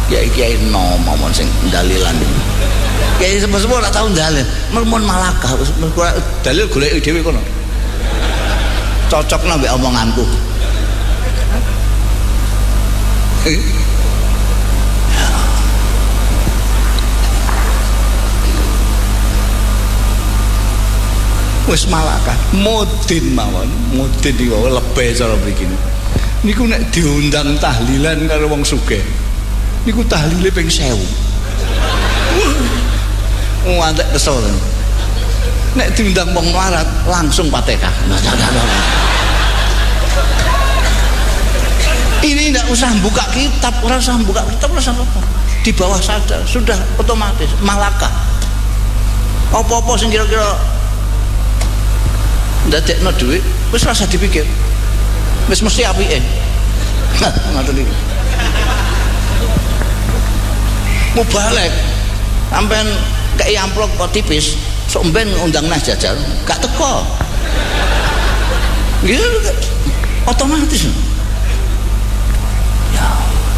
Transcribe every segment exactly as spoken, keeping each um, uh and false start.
kiai-kiai nom momon sing dalilan. Kiai sepuh-sepuh ora tau dalil. Mun Malakah dalil goleki dhewe kono. Cocokna mbek omonganku. Wis Malakah, mudin mawon, mudin iki wae lebih cara mriki. Niku nek diundang tahlilan karo wong sugih. Niku tahlile ping sewu. Wong antek kesel. Nek diundang wong melarat langsung Fatihah. Ini tidak usah buka kitab, ora usah buka kitab, ora usah apa. Di bawah sadar sudah otomatis Malakah. Apa-apa sing kira-kira ndadekno dhuwit wis ora usah dipikir. Wis mesti apike. Ngoten iki. Mubalek. Sampeyan kei amplop kok tipis, sok mben undang nang jajal, gak teko. Gitu otomatis. Ya.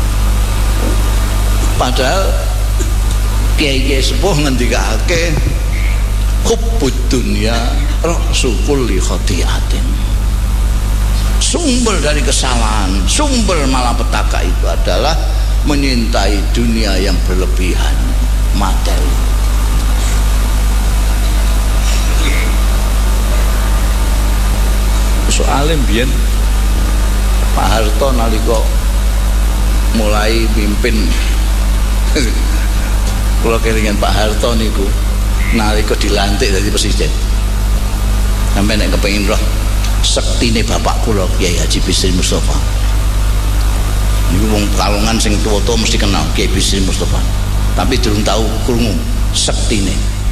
Padahal kiai-kiai sepuh ngendikake hubbud dunya ra'su kulli khati'atin. Sumber dari kesalahan, sumber malapetaka itu adalah menyintai dunia yang berlebihan, materi. Soalnya biyen Pak Harto nalika mulai pimpin kula kelingan Pak Harto niku nalika dilantik dadi presiden. Sampai nek kepengin roh sektine bapak kula Kiai Haji Bisri Mustafa. Niku wong Pekalongan sing tuwa-tuwa mesti kenal Kiai Bisri Mustafa. Tapi durung tahu krungu sektine.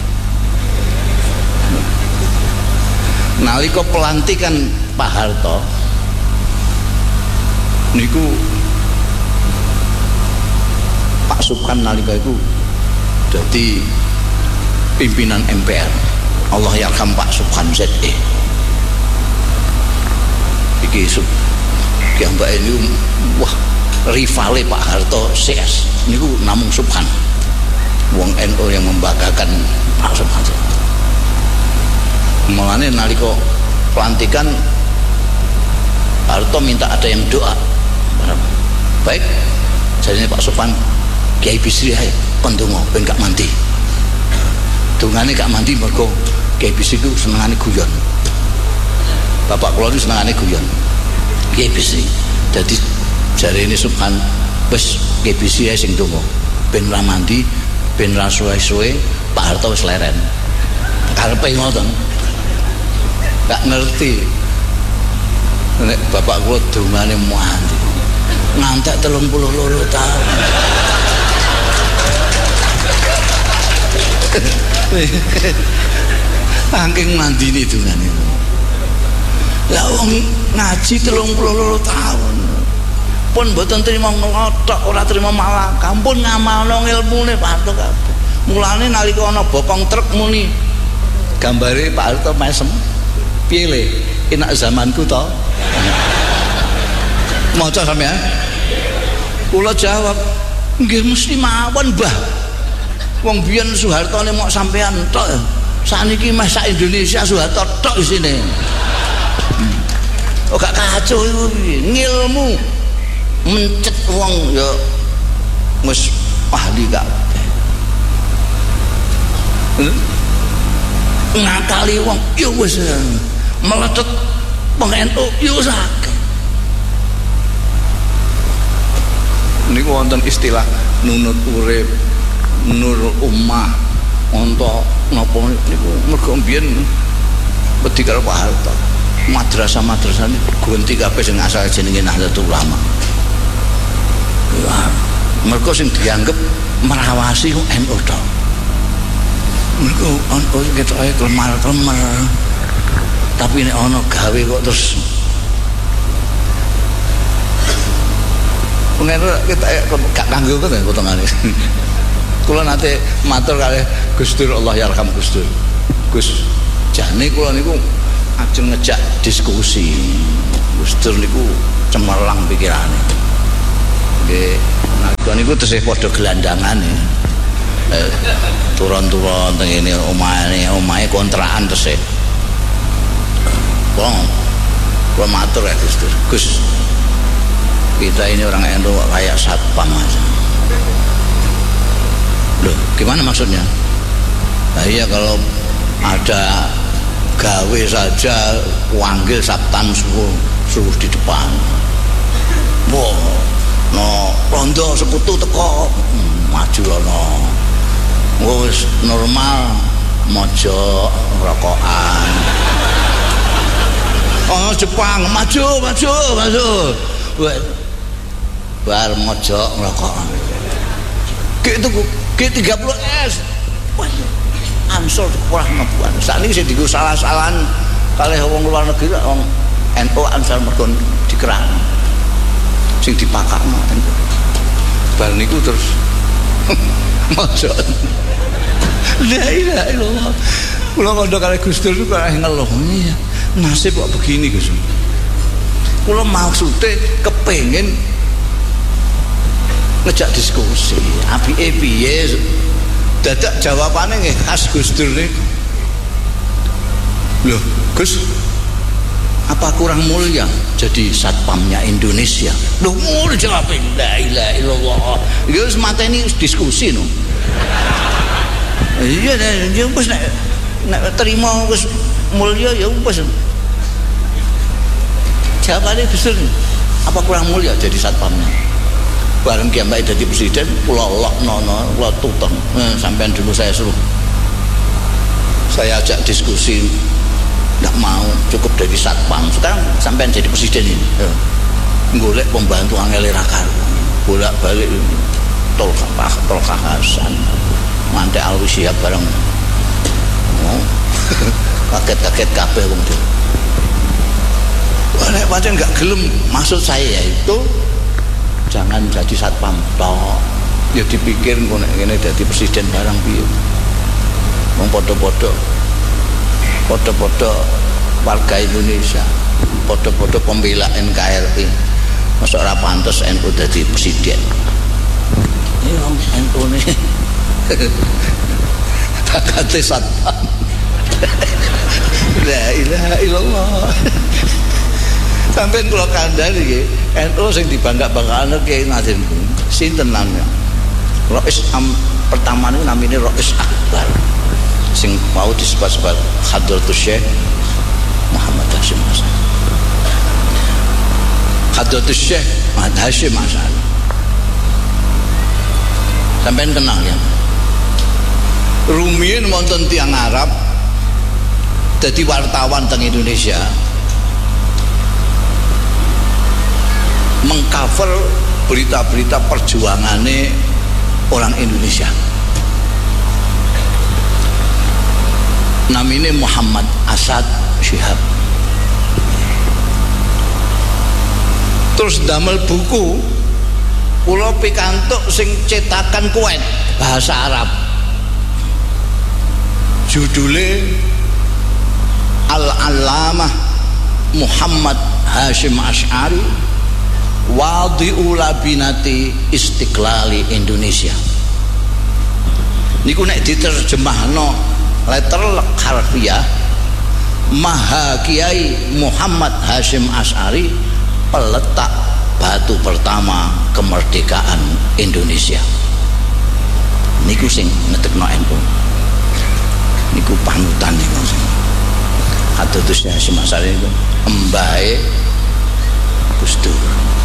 Nalika pelantikan Pak Harto niku Pak Subhan nalika iku dadi pimpinan M P R. Allah yarham Pak Subhan Z E. Iki sub yang mbak ini wah rivale Pak Harto C S niku namung Subhan. Wong N U yang membanggakan Pak Subhan. Mulane nalika pelantikan Harto minta ada yang doa. Baik, jadinya Pak Subhan Kiai Bisri ae kon donga ben gak mandi. Dongane gak mandi mergo Kiai Bisri ku senengane guyon. Bapak kula niku senengane guyon. Kiai Bisri. Dadi jarene Subhan wis Kiai Bisri ae sing donga. Ben ra mandi, ben ra suwe-suwe Pak Harto wis leren. Karepe ngoten. Gak ngerti. Nek bapak kula dongane mandi. Ngantek telung puluh loro tahun. Angking mandini dongane. Lah wong ngaji telung puluh loro tahun. Pun mboten trima nglothok, ora trima malah. Kampun ngamalno ilmune Pak Harto kabeh. Mulane nalika ana bokong truk muni gambare Pak Harto mesem. Piye le? Enak zamanku to. Maca sampean. Kula jawab, nggih mesti mawon, Mbah. Wong biyen Soehartone mok sampean tok. Saniki meh sak Indonesia Soeharto tok isine. Oh gak kacau iku piye? Ngilmu mencet wong ya wis ahli kabeh. Ngakali wong ya wis meletet wong N U ya wis akeh. Niku wonten istilah nunut urip, nur ummah, onto napa niku mergo mbiyen wedi karo Pak Harto. Madrasah-madrasah niku ganti kabeh sing asal jenenge Nahdlatul Ulama. Ya, mergo sing dianggep merawasi ku N U tok. Mergo ono ketoke klemar-klemar. Tapi nek ana gawe kok terus pengen kita gak kanggo kok potongane. Kula nate matur kalih Gus Dur Allah yarham Gus Dur. Gus jane kula niku ajeng ngejak diskusi. Gus Dur niku cemerlang pikirane. Nggih, naga niku tesih padha gelandangan ya. Eh, turun-turun teng ngene omahe omahe kontrakan tesih. Wong, kula matur ya Gus. Gus. Kita ini orang N U kayak satpam aja. Loh, gimana maksudnya? Nah iya kalau ada gawe saja wanggil saptan suruh suruh di depan. Wah, no rondo sekutu teko hmm, maju lono. Wis normal mojo rokokan. Oh Jepang maju maju maju. Wah, bar mojo rokokan. Kayak itu G tiga puluh S. Wah, Ansor kurang ngebuan. Saat ini saya digo salah-salahan kalih wong luar negeri wong N U Ansor mergon dikerang. Sing dipakakno N U. Bar niku terus mojo. La ilaha illallah. Kula kandha kalih Gus Dur kok ngeluh. Iya, nasib kok begini Gus. Kula maksude kepengin ngejak diskusi, apike piye? Dadak jawabane nggih khas Gus Dur niku. Loh, Gus, apa kurang mulia jadi satpamnya Indonesia? Loh, ngono jawabe. La ilaha illallah. Iki wis mateni diskusi no. Iya, ya wis nek nek terima wis mulia ya wis. Jawabane Gus Dur, apa kurang mulia jadi satpamnya? Bareng Ki Mbak jadi presiden, kula lokno, kula tuteng. Eh, sampean dulu saya suruh. Saya ajak diskusi, enggak mau, cukup jadi satpam. Sekarang sampean jadi presiden ini. Ya. Golek pembantu angel rakar. Bolak-balik tol kapah, tol Hasan. Mantek Alwi siap bareng. Oh. Kaget-kaget kabeh wong itu. Wah, nek pancen enggak gelem, maksud saya itu jangan jadi satpam tok. Ya dipikir kok nek ngene dadi presiden barang piye. Wong padha-padha padha-padha warga Indonesia, padha-padha pembela N K R I. Masa ora pantes N U dadi presiden. Ini wong N U ne. Takate satpam. La ilaha illallah. Sampai kalau kandhani N U sing dibangga-banggakan Kiai Nazim sinten namanya? Rais am, pertama niku namine Rais Akbar. Sing mau disebut-sebut Hadratus Syekh Muhammad Hasyim Asy'ari. Hadratus Syekh Muhammad Hasyim Asy'ari. Sampeyan kenal ya? Rumiyin wonten tiyang Arab dadi wartawan teng Indonesia. Mengcover berita-berita perjuangannya orang Indonesia. Namanya Muhammad Asad Syihab. Terus damel buku kula pikantuk sing cetakan Kuwait bahasa Arab. Judulnya Al-Allamah Muhammad Hasyim Asy'ari Wadi'u labinati istiqlali Indonesia. Niku nek diterjemahno letter harfiah Maha Kiai Muhammad Hasyim Asy'ari, peletak batu pertama kemerdekaan Indonesia. Niku sing ngetekno N U. Niku panutan niku. Hadratus Hasyim Asy'ari niku embahe Gus Dur.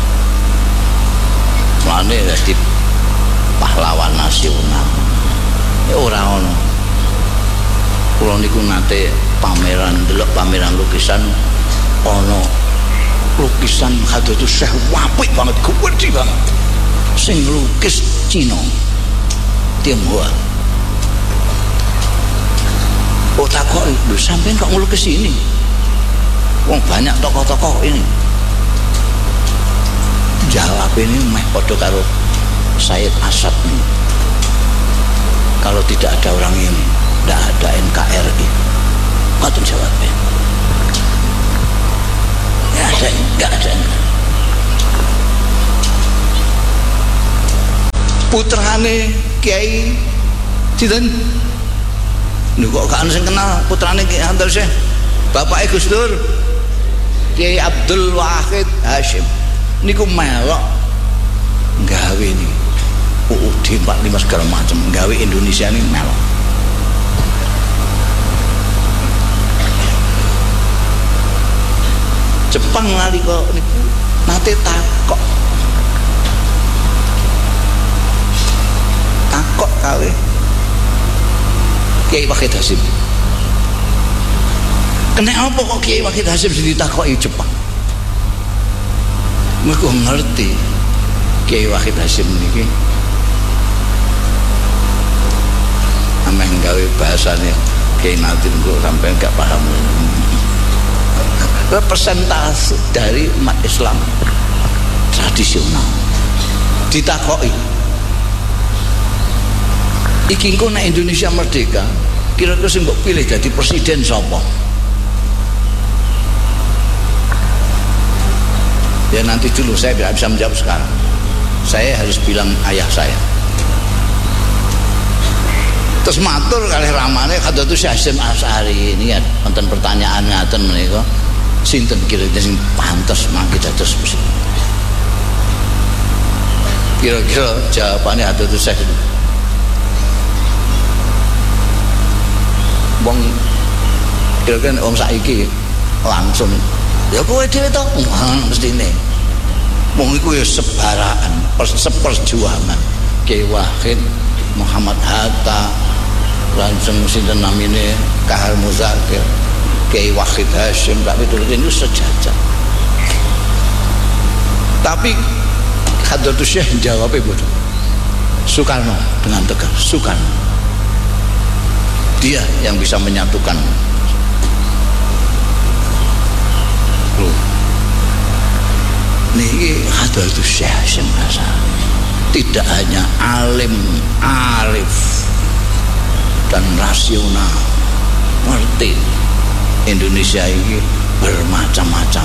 Mane dadi pahlawan nasional. Ya ora ono. Kula niku nate pameran, delok pameran lukisan ono lukisan Hadratus Syekh apik banget, gede banget. Sing lukis Cina. Tionghoa. Oh takok, lho sampean kok ngelukis ini? Wong banyak tokoh-tokoh ini. Jawab ini meh podo karo Said Asad ini. Kalau tidak ada orang ini, tidak ada N K R I. Ngoten jawabnya. Nggak ada, nggak ada. putrane Kiai sinten niku kok gak sing kenal putrane Kiai Abdul Syekh bapake Gus Dur Kiai Abdul Wahid Hasyim niku melok gawe niki U U D empat puluh lima segala macam gawe Indonesia ini melok. Jepang lali kok niku nate takok takok kawe Kiai Wahid Hasyim kena apa kok Kiai Wahid Hasyim sing ditakoki Jepang mergo ngerti Kiai Wahid Hasyim niki ameh gawe bahasane Kiai Nadim kok sampai gak paham representasi dari umat Islam tradisional ditakoki iki engko nek Indonesia merdeka kira-kira sing mbok pilih jadi presiden sapa ya nanti dulu saya tidak bisa menjawab sekarang saya harus bilang ayah saya terus matur kalih ramane Hadratus Syekh Hasyim Asy'ari ini ya wonten pertanyaan ngaten menika sinten kira-kira sing pantes mangke dados kira-kira jawabane Hadratus Syekh wong kira-kira wong saiki langsung ya kowe dhewe to mestine wong iku ya sebaraan seperjuangan Kiai Wahid Muhammad Hatta langsung sinten namine Kahar Muzakir Kiai Wahid Hasyim tapi dulu itu sejajar tapi Hadratus Syekh jawabnya bodoh Soekarno dengan tegas Soekarno dia yang bisa menyatukan loh ini Hadratus Syekh Hasyim Asy'ari tidak hanya alim arif dan rasional ngerti Indonesia ini bermacam-macam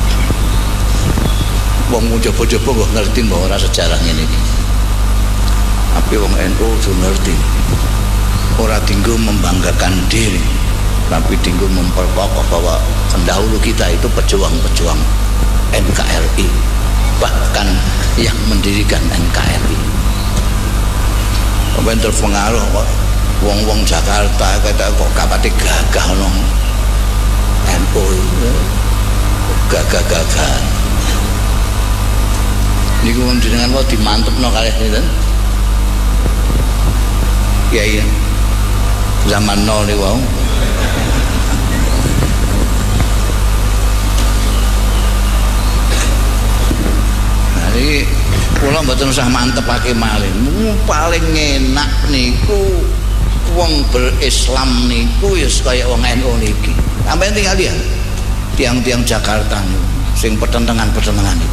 wong coba-coba kok ngerti bahwa sejarah ini tapi wong N U sudah ngerti ora tinggal membanggakan diri tapi tinggal memperkokoh bahwa pendahulu kita itu pejuang-pejuang N K R I bahkan yang mendirikan N K R I sampai terpengaruh kok wong-wong Jakarta kata kok kapate gagah no N U gagah-gagah niku jenengan kok dimantepno kalih sinten Kiai zaman nol niku wau jadi kula mboten usah mantepake malih paling enak niku wong berislam niku ya kaya wong N U niki sampeyan tinggal lihat tiang-tiang Jakarta niku sing pertentangan-pertentangan niku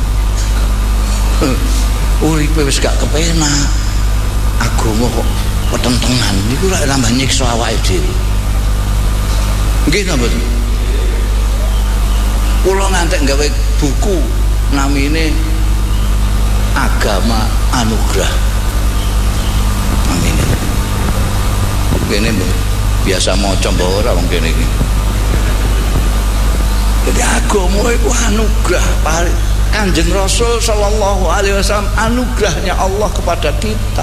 uripe wis gak kepenak agama kok pertentangan niku lak nambah nyiksa awake dhewe nggih napa kula ngantek gawe buku namine Agama Anugerah amin kene biasa maca mbok ora wong kene iki jadi agama iku anugerah Kanjeng Rasul sallallahu alaihi wasallam anugerahnya Allah kepada kita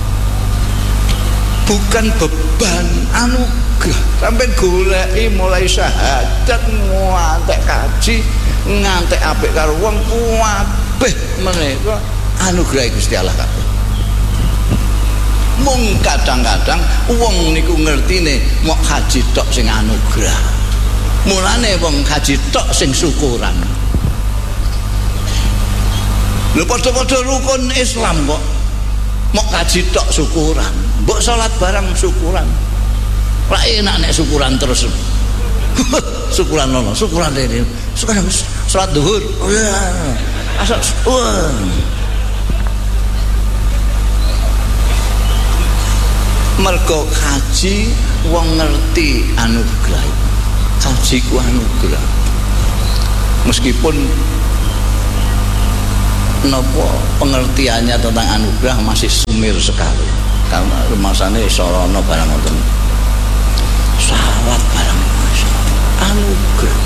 bukan beban anugerah sampai goleki mulai syahadat ngantek kaji ngantek apik karo wong kabeh menika anugerah Gusti Allah kabeh. Mung kadang-kadang wong niku ngertine mok haji tok sing anugerah. Mulane wong haji tok sing syukuran. Lho padha-padha rukun Islam kok mok haji tok syukuran. Mbok salat barang syukuran. Lah enak nek syukuran terus. Syukuran lono, syukuran dene. Syukuran salat zuhur. Oh ya. Asal wah. Mergo haji wong ngerti anugerah haji ku anugerah meskipun nopo pengertiannya tentang anugerah masih sumir sekali. Karena rumasane sorono barang ngoten. Salat barang anugerah.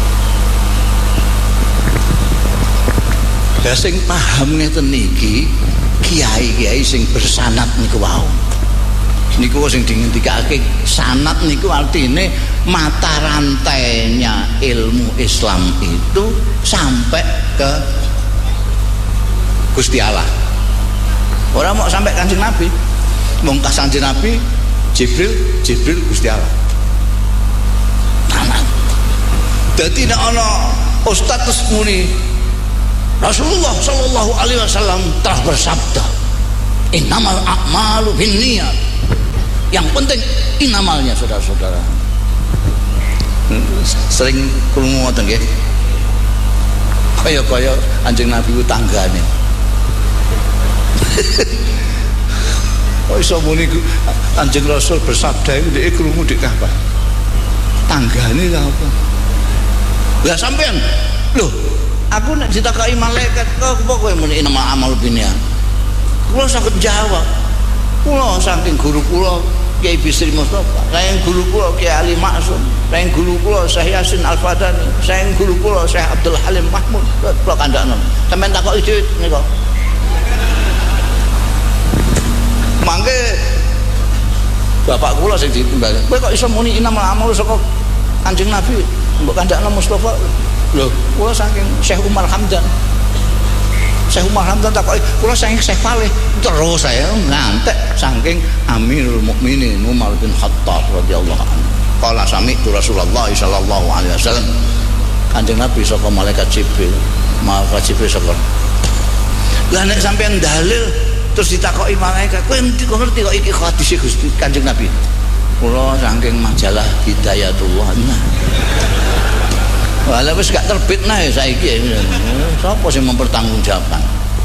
Ya sing paham ngeten niki kiai-kiai sing bersanad niku wau. Niku sing dingendikake sanad niku artine mata rantainya ilmu Islam itu sampai ke Gusti Allah. Ora mau sampai Kanjeng Nabi. Wong Kanjeng Nabi Jibril, Jibril Gusti Allah. Nah, dadi nek ana ustaz terus muni Rasulullah sallallahu alaihi wasallam telah bersabda, "Innamal a'malu binniyat." Yang penting inamalnya, saudara-saudara. Sering krungu ngoten nggih. Kaya-kaya Kanjeng Nabi ku tanggane. Oh iso muni Kanjeng Rasul bersabda iku dhek krungu dik kapan? Tanggane ta apa? Lah sampean, lho, aku nek ditakoki malaikat, kok apa kowe muni innamal a'malu binniyat? Kula saged jawab. Kula saking guru kula Kiai Bisri Mustafa, saking guru kula Kiai Ali Maksum, saking guru kula Syekh Yasin Al-Fadani, saking guru kula Syekh Abdul Halim Mahmud. Kula kandhakno. Sampeyan takoki dhewe nika. Mangke bapak kula sing ditimbal. Kowe kok iso muni innamal a'malu saka Kanjeng Nabi? Mbok kandhakno Mustafa. Lho, kula saking Syekh Umar Hamdan. Syekh Umar Hamdan takoki, kula saking Syekh Faleh. Terus saya ngantek saking Amirul Mukminin Umar bin Khattab radhiyallahu anhu. Qala sami'tu Rasulullah sallallahu alaihi wasallam. Kanjeng Nabi saka malaikat Jibril, malaikat Jibril saka. Lah nek sampean dalil terus ditakoki malaikat, kowe ngerti kok iki hadis Gusti Kanjeng Nabi? Kula saking majalah Hidayatullah. Nah. Walah wis gak terbit nah ya saiki. Sapa sing mempertanggungjawabkan?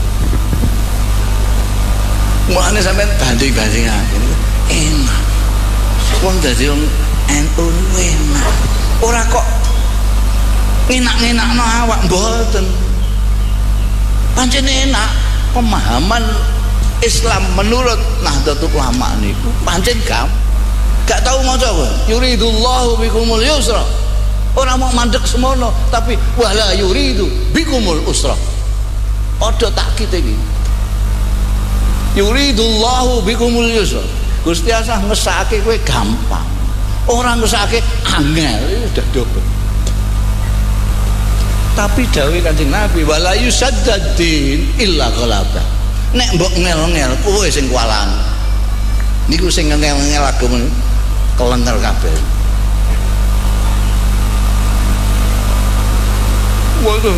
Mulane sampean banding-bandingake. Enak. Wong dadi wong N U enak. Ora kok enak-enakno awak mboten. Pancen enak pemahaman Islam menurut Nahdlatul Ulama niku pancen gam. Gak tahu maca kowe. Yuridullahu bikumul yusra. Orang mau mandek semono tapi wala yuridu bikumul usra. Padha takkit iki. Yuridullahu bikumul yusra. Gusti Allah ngesake kowe gampang. Orang ngesake angel udah dobel. Tapi dawuh Kanjeng Nabi wala yusaddaddin illa ghalaba. Nek mbok ngel-ngel kowe sing kualan. Niku sing ngel-ngel agama kelenter kabeh. Waduh.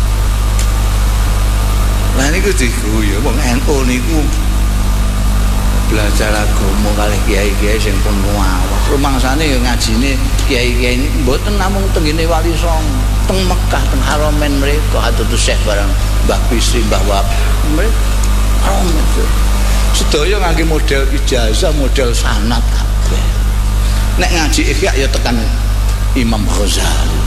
Lah niku diguyu wong N U niku belajar agama kalih kiai-kiai sing pun muawat. Rumangsane ya ngajine kiai-kiai ini mboten namung tenggene Wali Songo, teng Mekah, teng Haramain mereka atutus Syekh barang Mbah Bisri, Mbah Wahab. Mereka sedaya ngangge model ijazah, model sanad kabeh. Nek ngaji Ihya ya tekan Imam Ghazali.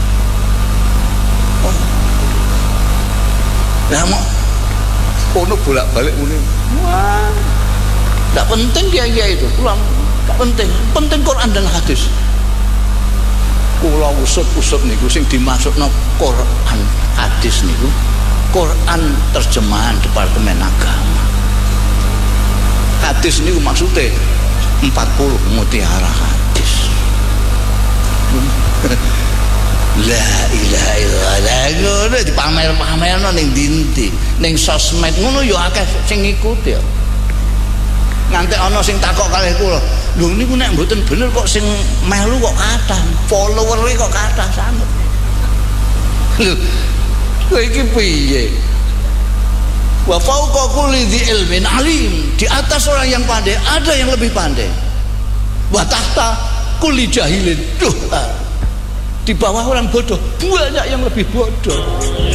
Nah, mau ono bolak-balik muni. Wah. Enggak penting kiai-kiai itu, pulang enggak penting. Penting Quran dan hadis. Kula usut-usut niku sing dimaksudna Quran hadis niku Quran terjemahan Departemen Agama. Hadis niku maksudnya empat puluh mutiara hadis. La ilaha illallah ngono dipamer-pamerno ning dinti ning sosmed ngono ya akeh sing ngikuti ya. Nganti ana sing takok kalih kula, lho niku nek mboten bener kok sing melu kok kathah, follower-e kok kathah sanget. Lho, kowe iki piye? Wa fauqa kulli dzi ilmin alim, di atas orang yang pandai ada yang lebih pandai. Wa tahta kulli jahilin, duh, di bawah orang bodoh banyak yang lebih bodoh.